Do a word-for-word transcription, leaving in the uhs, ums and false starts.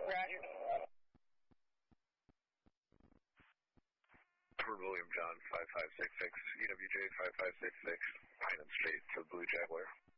Roger. For William John five five six six, E W J five five six six, Pineham Street to Blue Jaguar.